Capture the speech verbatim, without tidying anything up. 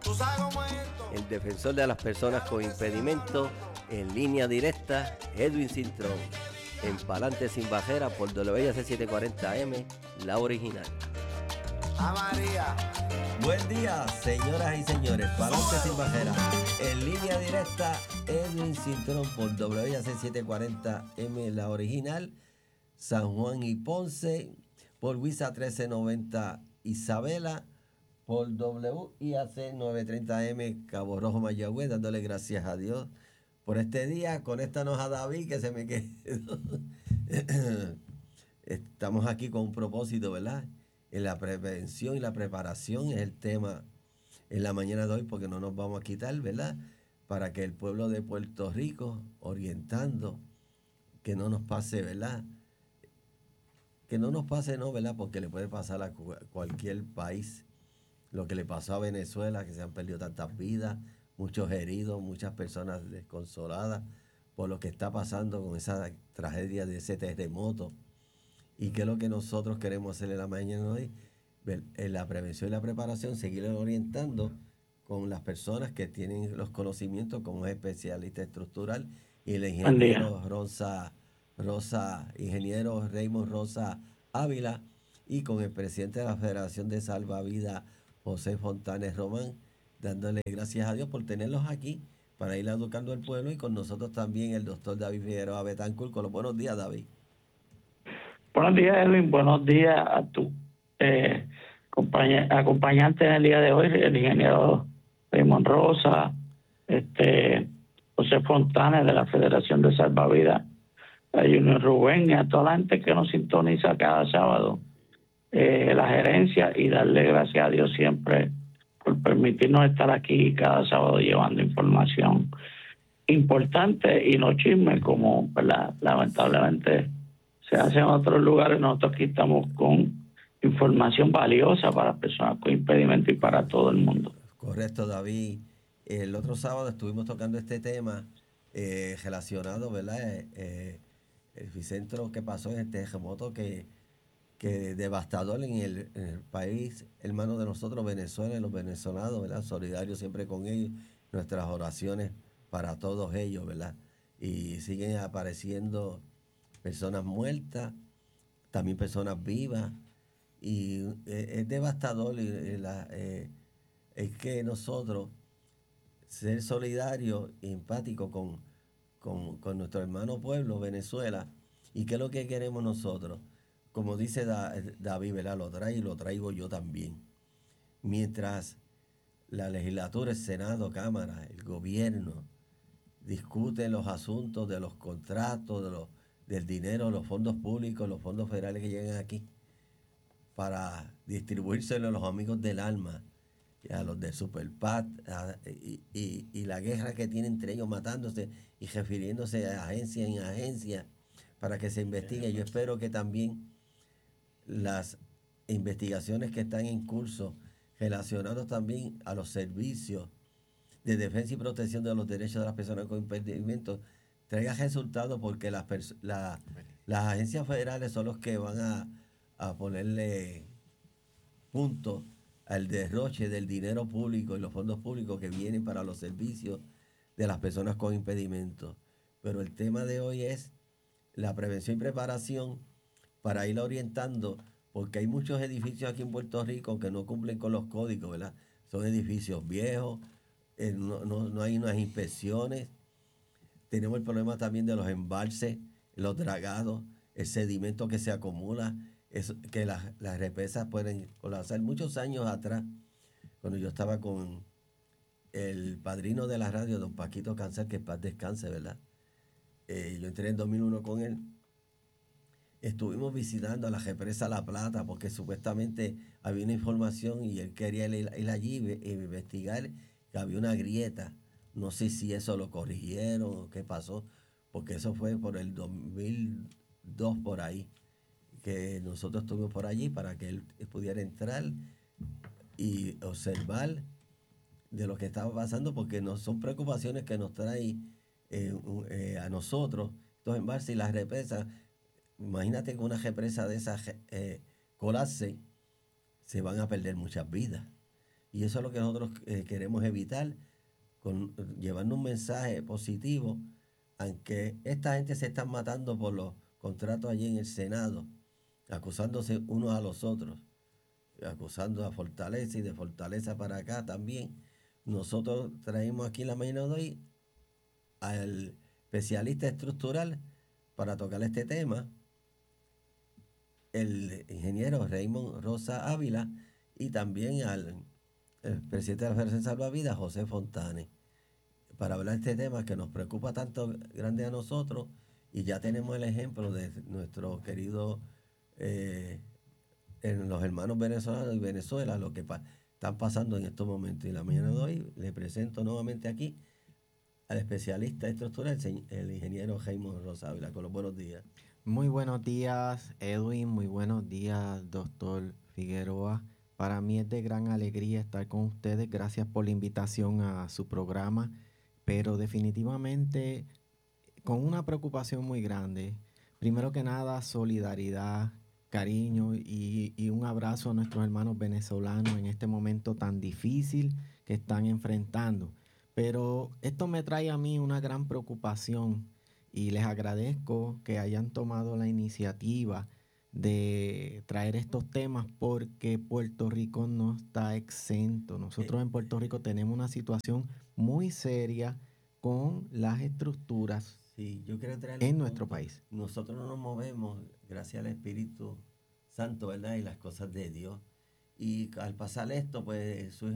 El defensor de las personas con impedimento, en línea directa, Edwin Cintrón. En Palante Sin Bajera por W I A C setecientos cuarenta M, la original. A María. Buen día, señoras y señores. Palante Sin Bajera. En línea directa, Edwin Cintrón por W I A C setecientos cuarenta M, la original. San Juan y Ponce por WISA trece noventa Isabela. Por W I A C novecientos treinta M, Cabo Rojo, Mayagüez, dándole gracias a Dios por este día. Conéctanos a David, que se me quedó. Estamos aquí con un propósito, ¿verdad? En la prevención y la preparación es el tema en la mañana de hoy, porque no nos vamos a quitar, ¿verdad? Para que el pueblo de Puerto Rico, orientando, que no nos pase, ¿verdad? Que no nos pase, no, ¿verdad? Porque le puede pasar a cualquier país. Lo que le pasó a Venezuela, que se han perdido tantas vidas, muchos heridos, muchas personas desconsoladas por lo que está pasando con esa tragedia de ese terremoto. ¿Y qué es lo que nosotros queremos hacer en la mañana de hoy? En la prevención y la preparación, seguir orientando con las personas que tienen los conocimientos, como es especialista estructural, y el ingeniero Rosa, Rosa, ingeniero Raymond Rosa Ávila, y con el presidente de la Federación de Salvavidas, José Fontanes Román, dándole gracias a Dios por tenerlos aquí para ir educando al pueblo, y con nosotros también el doctor David Figueroa Betancourt. Con los buenos días, David. Buenos días, Edwin. Buenos días a tu eh, compañ- acompañante en el día de hoy, el ingeniero Raymond Rosa, este, José Fontanes de la Federación de Salvavidas, a Junior Rubén y a toda la gente que nos sintoniza cada sábado. Eh, la gerencia, y darle gracias a Dios siempre por permitirnos estar aquí cada sábado llevando información importante y no chisme como, ¿verdad?, lamentablemente se hace en otros lugares. Nosotros aquí estamos con información valiosa para personas con impedimento y para todo el mundo. Correcto, David. El otro sábado estuvimos tocando este tema eh, relacionado, ¿verdad? Eh, eh, el epicentro que pasó en el terremoto que que devastador en el, en el país hermano de nosotros, Venezuela, y los venezolanos, ¿verdad? Solidarios siempre con ellos, nuestras oraciones para todos ellos, ¿verdad? Y siguen apareciendo personas muertas, también personas vivas, y eh, es devastador, y, y la, eh, es que nosotros ser solidarios e empáticos con, con, con nuestro hermano pueblo, Venezuela. ¿Y qué es lo que queremos nosotros? Como dice da, David, ¿verdad? Lo trae y lo traigo yo también. Mientras la legislatura, el Senado, Cámara, el gobierno discuten los asuntos de los contratos, de los, del dinero, los fondos públicos, los fondos federales que llegan aquí para distribuírselo a los amigos del alma, y a los del Superpat, y, y, y la guerra que tienen entre ellos matándose y refiriéndose a agencia en agencia para que se investigue. Yo espero que también las investigaciones que están en curso relacionadas también a los servicios de defensa y protección de los derechos de las personas con impedimento traigan resultados, porque las, la, las agencias federales son los que van a, a ponerle punto al derroche del dinero público y los fondos públicos que vienen para los servicios de las personas con impedimentos. Pero el tema de hoy es la prevención y preparación para ir orientando, porque hay muchos edificios aquí en Puerto Rico que no cumplen con los códigos, ¿verdad? Son edificios viejos, eh, no, no, no hay unas inspecciones. Tenemos el problema también de los embalses, los dragados, el sedimento que se acumula, es, que las, las represas pueden colapsar. Muchos años atrás, cuando yo estaba con el padrino de la radio, don Paquito Cancel, que en paz descanse, ¿verdad? Eh, yo entré en dos mil uno con él. Estuvimos visitando la represa La Plata, porque supuestamente había una información y él quería ir, ir allí e investigar que había una grieta. No sé si eso lo corrigieron o qué pasó, porque eso fue por el dos mil dos por ahí, que nosotros estuvimos por allí para que él pudiera entrar y observar de lo que estaba pasando, porque no son preocupaciones que nos trae eh, eh, a nosotros estos embalses y las represas. Imagínate que una represa de esas eh, colapse, se van a perder muchas vidas. Y eso es lo que nosotros eh, queremos evitar, con, llevando un mensaje positivo, aunque esta gente se están matando por los contratos allí en el Senado, acusándose unos a los otros, acusando a Fortaleza y de Fortaleza para acá también. Nosotros traemos aquí en la mañana de hoy al especialista estructural para tocar este tema, el ingeniero Raymond Rosa Ávila, y también al el presidente de la Federación Salvavidas, José Fontane, para hablar de este tema que nos preocupa tanto grande a nosotros, y ya tenemos el ejemplo de nuestro querido eh, en los hermanos venezolanos y Venezuela, lo que pa están pasando en estos momentos. Y la mañana de hoy le presento nuevamente aquí al especialista estructural, el, el ingeniero Raymond Rosa Ávila. Con los buenos días. Muy buenos días, Edwin. Muy buenos días, doctor Figueroa. Para mí es de gran alegría estar con ustedes. Gracias por la invitación a su programa, pero definitivamente con una preocupación muy grande. Primero que nada, solidaridad, cariño y, y un abrazo a nuestros hermanos venezolanos en este momento tan difícil que están enfrentando. Pero esto me trae a mí una gran preocupación y les agradezco que hayan tomado la iniciativa de traer estos temas porque Puerto Rico no está exento. Nosotros en Puerto Rico tenemos una situación muy seria con las estructuras Sí, yo quiero traer en un nuestro punto. país. Nosotros no nos movemos gracias al Espíritu Santo, ¿verdad? Y las cosas de Dios. Y al pasar esto, pues surge